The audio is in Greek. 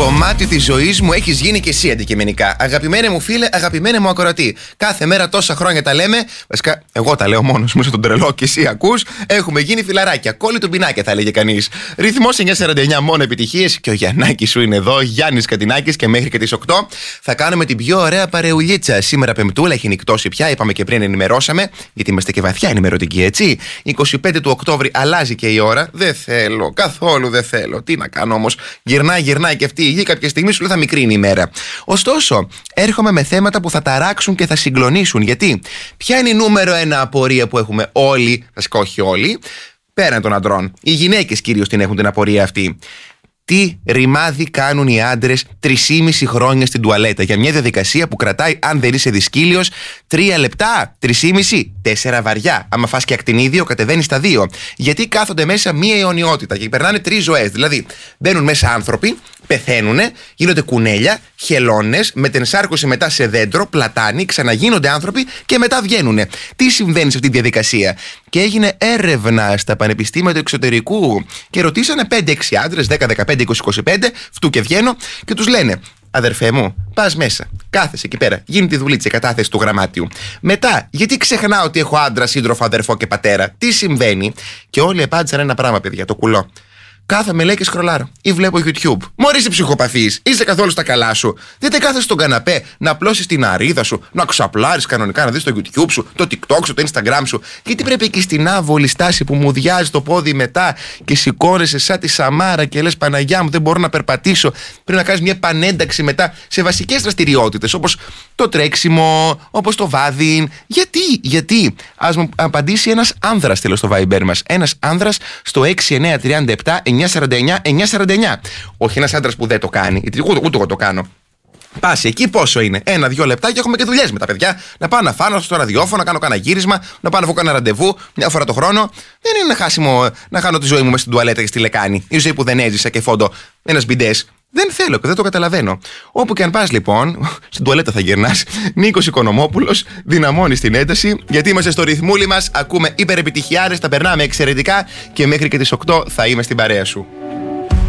κομμάτι της ζωής μου έχεις γίνει και εσύ αντικειμενικά. Αγαπημένε μου φίλε, αγαπημένε μου ακροατή. Κάθε μέρα τόσα χρόνια τα λέμε. Βασικά, εγώ τα λέω μόνος μου, είσαι τον τρελό και εσύ ακούς. Έχουμε γίνει φιλαράκια. Κόλλη του μπινάκια, θα έλεγε κανείς. Ρυθμός 949, μόνο επιτυχίες. Και ο Γιαννάκης σου είναι εδώ, Γιάννης Κατινάκης, και μέχρι και τις 8 θα κάνουμε την πιο ωραία παρεουλίτσα. Σήμερα Πεμπτούλα, έχει νικτώσει πια. Είπαμε και πριν, ενημερώσαμε, γιατί είμαστε και βαθιά ενημερωτικοί, έτσι. 25 του Οκτώβρη αλλάζει και η ώρα. Δεν θέλω, καθόλου δεν θέλω. Τι να κάνω όμως. Γυρνάει και αυτή η γη, κάποια στιγμή σου λέει θα μικρύνει η μέρα. Ωστόσο, έρχομαι με θέματα που θα ταράξουν και θα συγκλονίσουν. Γιατί, ποια είναι η νούμερο ένα απορία που έχουμε όλοι, βασικά όχι όλοι, πέραν των αντρών. Οι γυναίκες κυρίως την έχουν την απορία αυτή. Τι ρημάδι κάνουν οι άντρες 3,5 χρόνια στην τουαλέτα για μια διαδικασία που κρατάει, αν δεν είσαι δυσκύλιος, 3 λεπτά, 3,5, 4 βαριά. Άμα φας και ακτινίδιο, κατεβαίνει στα 2. Γιατί κάθονται μέσα μία αιωνιότητα και περνάνε 3 ζωές. Δηλαδή, μπαίνουν μέσα άνθρωποι, πεθαίνουνε, γίνονται κουνέλια, χελώνες, μετενσάρκωση μετά σε δέντρο, πλατάνι, ξαναγίνονται άνθρωποι και μετά βγαίνουνε. Τι συμβαίνει σε αυτή τη διαδικασία? Και έγινε έρευνα στα πανεπιστήμια του εξωτερικού και ρωτήσανε 5-6 άντρες, 10, 15, 20, 25, φτού και βγαίνω, και τους λένε: αδερφέ μου, πας μέσα, κάθεσαι εκεί πέρα, γίνει τη δουλίτσα, κατάθεση του γραμμάτιου. Μετά, γιατί ξεχνάω ότι έχω άντρα, σύντροφο, αδερφό και πατέρα? Τι συμβαίνει? Και όλοι απάντησαν ένα πράγμα, παιδιά, το κουλό. Κάθομαι, λέει, και σκρολάρω ή βλέπω YouTube. Μωρή, είσαι ψυχοπαθής, είσαι καθόλου στα καλά σου? Δεν κάθεσαι στον καναπέ να απλώσεις την αρίδα σου, να ξαπλάρεις κανονικά, να δεις το YouTube σου, το TikTok σου, το Instagram σου? Γιατί πρέπει εκεί στην άβολη στάση που μου διάζει το πόδι μετά και σηκώνεσαι σαν τη Σαμάρα και λες Παναγιά μου, δεν μπορώ να περπατήσω? Πρέπει να κάνεις μια επανένταξη μετά σε βασικές δραστηριότητες όπως το τρέξιμο, όπως το βάδιν. Γιατί? Ας μου απαντήσει ένας άνδρας, θέλω στο Viber μας. Ένας άνδρας στο 6937 949 949. Όχι ένας άντρας που δεν το κάνει, γιατί ούτε εγώ το κάνω. Πας εκεί, πόσο είναι? 1-2 λεπτά και έχουμε και δουλειές με τα παιδιά. Να πάω να φάνω στο ραδιόφωνο, να κάνω κάνα γύρισμα, να πάω να βγω κάνα ραντεβού μια φορά το χρόνο. Δεν είναι χάσιμο να χάνω τη ζωή μου μέσα στην τουαλέτα και στη λεκάνη. Η ζωή που δεν έζησα και φόντο ένας μπιντές. Δεν θέλω και δεν το καταλαβαίνω. Όπου και αν πας λοιπόν, στην τουαλέτα θα γυρνάς. Νίκος Οικονομόπουλος, δυναμώνεις την ένταση, γιατί είμαστε στο ρυθμούλι μας. Ακούμε υπερεπιτυχιάρες, τα περνάμε εξαιρετικά και μέχρι και τις 8 θα είμαι στην παρέα σου.